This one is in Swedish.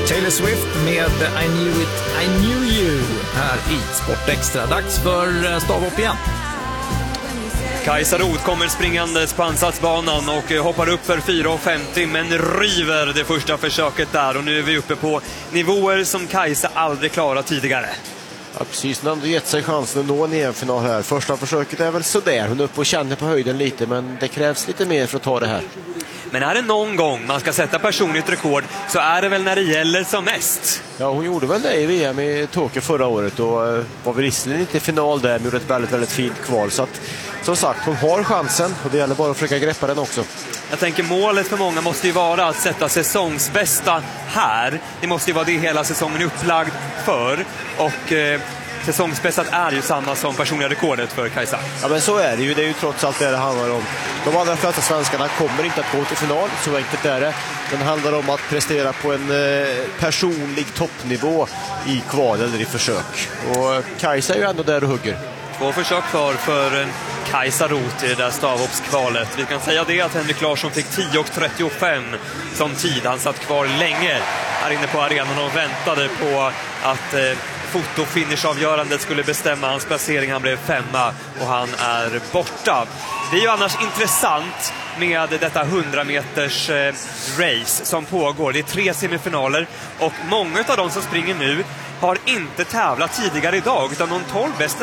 Taylor Swift med I Knew You här i Sportextra. Dags för stavhopp igen. Kajsa Roth kommer springandes på ansatsbanan och hoppar upp för 4,50 men river det första försöket där. Och nu är vi uppe på nivåer som Kajsa aldrig klarat tidigare. Ja, precis. Hon har gett sig chansen att nå en EM-final här. Första försöket är väl sådär. Hon är uppe och känner på höjden lite, men det krävs lite mer för att ta det här. Men är det någon gång man ska sätta personligt rekord så är det väl när det gäller som mest. Ja, hon gjorde väl det i VM i Tokyo förra året och var väl visserligen inte i final där, men gjorde ett väldigt, väldigt fint kval. Så att, som sagt, hon har chansen och det gäller bara att försöka greppa den också. Jag tänker målet för många måste ju vara att sätta säsongsbästa här. Det måste ju vara det hela säsongen upplagd för. Och säsongsbästat är ju samma som personliga rekordet för Kajsa. Ja, men så är det ju. Det är ju trots allt det handlar om. De allra flesta svenskarna kommer inte att gå till final, så enkelt är det. Den handlar om att prestera på en personlig toppnivå i kval eller i försök. Och Kajsa är ju ändå där och hugger. 2 försök för Kajsa Roth i det där stavhoppskvalet. Vi kan säga det att Henrik Larsson fick 10,35 som tid. Han satt kvar länge här inne på arenan och väntade på att fotofinishavgörandet skulle bestämma hans placering. Han blev 5:a och han är borta. Det är ju annars intressant med detta 100 meters race som pågår. Det är 3 semifinaler och många av de som springer nu har inte tävlat tidigare idag, utan de 12 bästa